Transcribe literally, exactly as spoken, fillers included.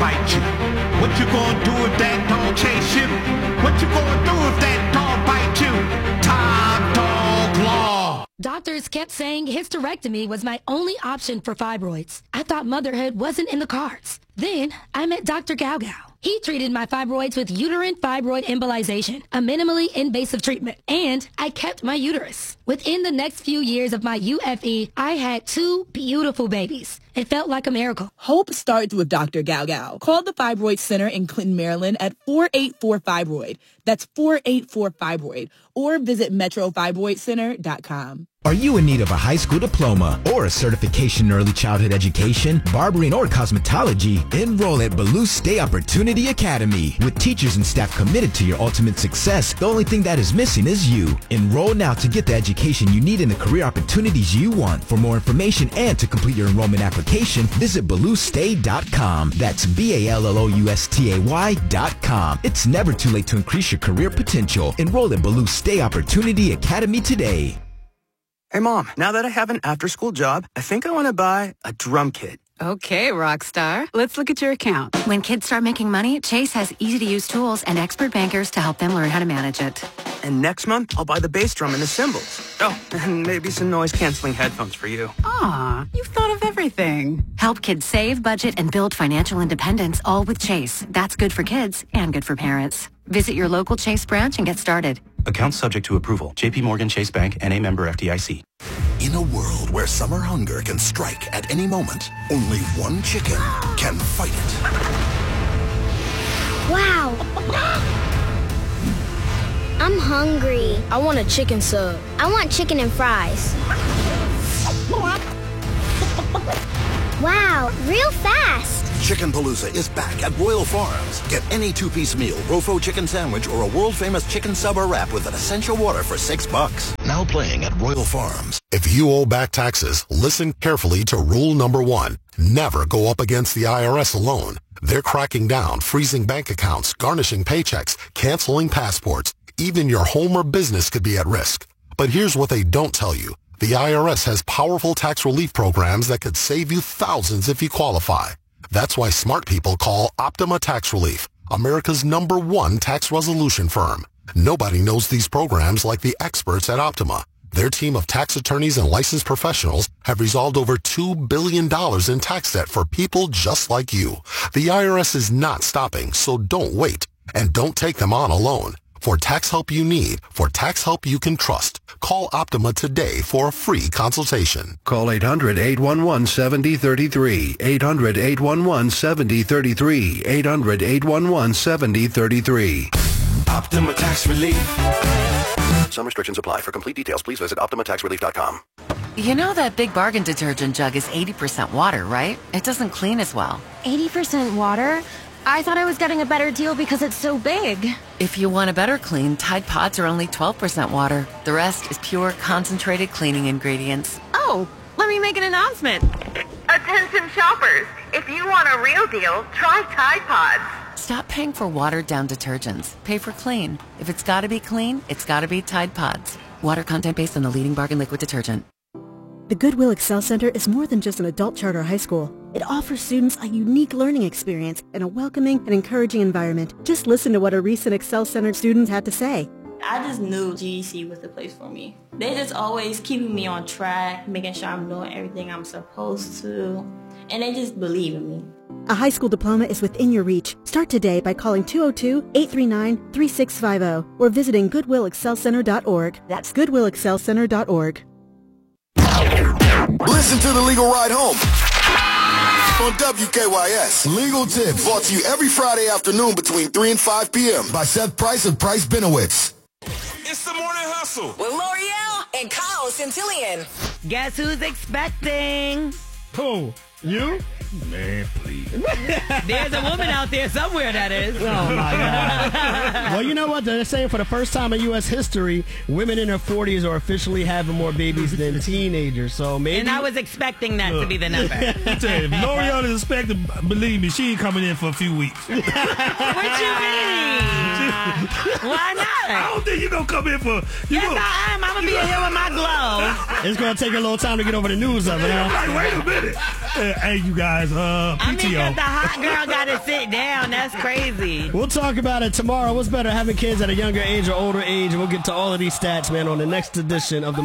bite you? What you gonna do if that dog chase you? What you gonna do if that dog bite you? Top dog law. Doctors kept saying hysterectomy was my only option for fibroids. I thought motherhood wasn't in the cards. Then I met Doctor Gao Gao. He treated my fibroids with uterine fibroid embolization, a minimally invasive treatment, and I kept my uterus. Within the next few years of my U F E, I had two beautiful babies. It felt like a miracle. Hope starts with Doctor Gao Gao. Call the Fibroid Center in Clinton, Maryland at four eight four fibroid. That's four eight four fibroid. Or visit metro fibroid center dot com. Are you in need of a high school diploma or a certification in early childhood education, barbering, or cosmetology? Enroll at Baloo Stay Opportunity Academy. With teachers and staff committed to your ultimate success, the only thing that is missing is you. Enroll now to get the education you need and the career opportunities you want. For more information and to complete your enrollment application, visit baloo stay dot com. That's B A L L O U S T A Y dot com. It's never too late to increase your career potential. Enroll at Baloo Stay Opportunity Academy today. Hey, Mom, now that I have an after-school job, I think I want to buy a drum kit. Okay, rock star. Let's look at your account. When kids start making money, Chase has easy-to-use tools and expert bankers to help them learn how to manage it. And next month, I'll buy the bass drum and the cymbals. Oh, and maybe some noise-canceling headphones for you. Aw, you've thought of everything. Help kids save, budget, and build financial independence, all with Chase. That's good for kids and good for parents. Visit your local Chase branch and get started. Account subject to approval. J P Morgan Chase Bank, N A member F D I C. In a world where summer hunger can strike at any moment, only one chicken can fight it. Wow. I'm hungry. I want a chicken sub. I want chicken and fries. Wow, real fast. Chicken Palooza is back at Royal Farms. Get any two-piece meal, Rofo chicken sandwich, or a world-famous chicken sub or wrap with an essential water for six bucks. Now playing at Royal Farms. If you owe back taxes, listen carefully to rule number one. Never go up against the I R S alone. They're cracking down, freezing bank accounts, garnishing paychecks, canceling passports. Even your home or business could be at risk. But here's what they don't tell you. The I R S has powerful tax relief programs that could save you thousands if you qualify. That's why smart people call Optima Tax Relief, America's number one tax resolution firm. Nobody knows these programs like the experts at Optima. Their team of tax attorneys and licensed professionals have resolved over two billion dollars in tax debt for people just like you. The I R S is not stopping, so don't wait. And don't take them on alone. For tax help you need, for tax help you can trust, call Optima today for a free consultation. Call eight hundred, eight one one, seven zero three three, eight hundred, eight one one, seven zero three three, eight hundred, eight one one, seven zero three three. Optima Tax Relief. Some restrictions apply. For complete details, please visit optima tax relief dot com. You know that Big Bargain detergent jug is eighty percent water, right? It doesn't clean as well. eighty percent water? I thought I was getting a better deal because it's so big. If you want a better clean, Tide Pods are only twelve percent water. The rest is pure, concentrated cleaning ingredients. Oh, let me make an announcement. Attention shoppers, if you want a real deal, try Tide Pods. Stop paying for watered-down detergents. Pay for clean. If it's gotta be clean, it's gotta be Tide Pods. Water content based on the leading bargain liquid detergent. The Goodwill Excel Center is more than just an adult charter high school. It offers students a unique learning experience in a welcoming and encouraging environment. Just listen to what a recent Excel Center student had to say. I just knew G E C was the place for me. They just always keeping me on track, making sure I'm doing everything I'm supposed to, and they just believe in me. A high school diploma is within your reach. Start today by calling two oh two, eight three nine, three six five oh or visiting goodwill excel center dot org. That's goodwill excel center dot org. Listen to The Legal Ride Home on W K Y S. Legal Tips brought to you every Friday afternoon between three and five p.m. by Seth Price of Price Benowitz. It's the Morning Hustle with L'Oreal and Kyle Centillion. Guess who's expecting? Who? You? Man, please. There's a woman out there somewhere, that is. Oh, my God. Well, you know what? They're saying for the first time in U S history, women in their forties are officially having more babies than teenagers. So maybe. And I was expecting that uh, to be the number. I tell you, if L'Oreal is expecting, believe me, she ain't coming in for a few weeks. What you mean? She Why not? I don't think you gonna come in for. You Yes, gonna, I am. I'm gonna be in here with my glow. It's gonna take a little time to get over the news of it. I'm Huh? like, wait a minute. Hey, hey, you guys, uh, I P T O. mean, 'cause the hot girl gotta sit down. That's crazy. We'll talk about it tomorrow. What's better, having kids at a younger age or older age? And we'll get to all of these stats, man, on the next edition of the